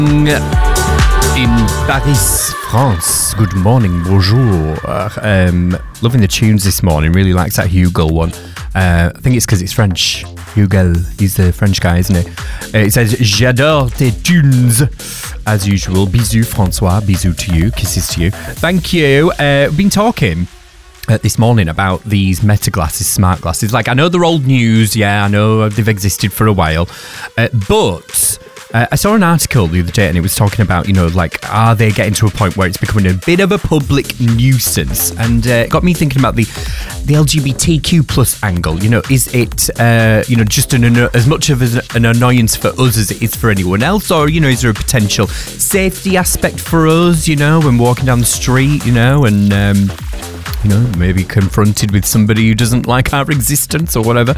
In Paris, France. Good morning, bonjour. Loving the tunes this morning. Really likes that Hugo one. I think it's because it's French. Hugo, he's the French guy, isn't he? It says, j'adore tes tunes. As usual, bisous, Francois. Bisous to you. Kisses to you. Thank you. We've been talking this morning about these Meta glasses, smart glasses. Like, I know they're old news. Yeah, I know they've existed for a while. But I saw an article the other day and it was talking about, you know, like, are they getting to a point where it's becoming a bit of a public nuisance? And it got me thinking about the LGBTQ plus angle. You know, is it, just as much of an annoyance for us as it is for anyone else? Or, you know, is there a potential safety aspect for us, you know, when walking down the street, you know, and maybe confronted with somebody who doesn't like our existence or whatever.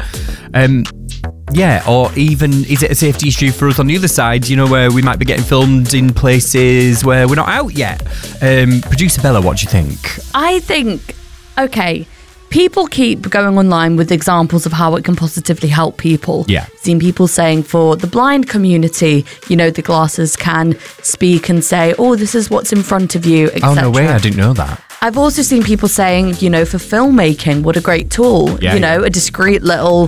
Or even is it a safety issue for us on the other side, you know, where we might be getting filmed in places where we're not out yet? Producer Bella, what do you think? I think, okay, people keep going online with examples of how it can positively help people. Yeah. Seen people saying for the blind community, you know, the glasses can speak and say, oh, this is what's in front of you, etc. Oh, no way, I didn't know that. I've also seen people saying, you know, for filmmaking, what a great tool. Yeah. A discreet little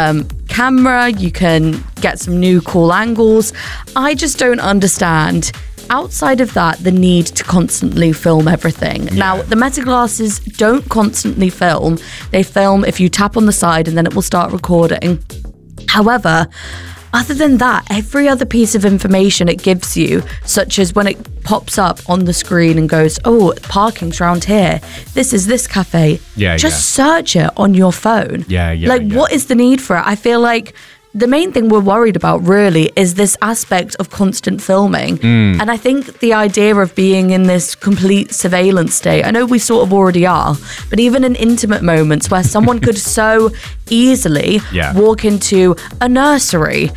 camera. You can get some new cool angles. I just don't understand, outside of that, the need to constantly film everything. Yeah. Now, the Meta glasses don't constantly film. They film if you tap on the side and then it will start recording. However, other than that, every other piece of information it gives you, such as when it pops up on the screen and goes, oh, parking's around here, this is this cafe, just search it on your phone. What is the need for it? I feel like the main thing we're worried about really is this aspect of constant filming. And I think the idea of being in this complete surveillance state, I know we sort of already are, but even in intimate moments where someone could so easily walk into a nursery,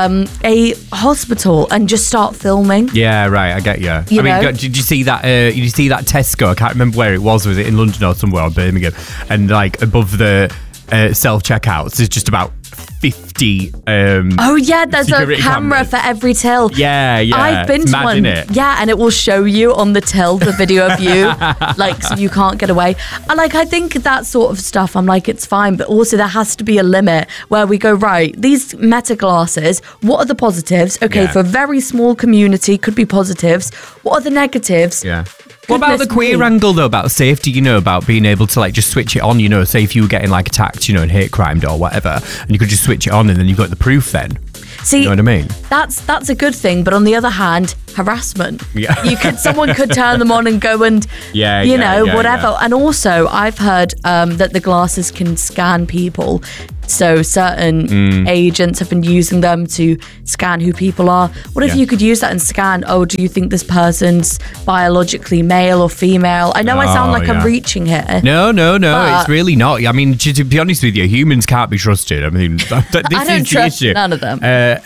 a hospital and just start filming. Yeah, right, I get you. Did you see that Tesco? I can't remember where it was it in London or somewhere, or Birmingham? And like above the self-checkouts, there's just about 50 there's a camera for every till. I've been to one, and it will show you on the till the video of you like, so you can't get away. And like, I think that sort of stuff, I'm like, it's fine, but also there has to be a limit where we go, right, these Meta glasses, what are the positives? For a very small community, could be positives. What are the negatives? What about the queer angle, though, about safety, you know, about being able to, like, just switch it on, you know, say if you were getting, like, attacked, you know, and hate crimed or whatever, and you could just switch it on and then you've got the proof then. See, you know what I mean? That's a good thing, but on the other hand, harassment. Yeah. Someone could turn them on and go and, whatever. And also, I've heard that the glasses can scan people. So certain agents have been using them to scan who people are. What if you could use that and scan, do you think this person's biologically male or female? I know I sound like I'm reaching here. No, it's really not. I mean, to be honest with you, humans can't be trusted. I mean, this I don't is trust the issue. None of them.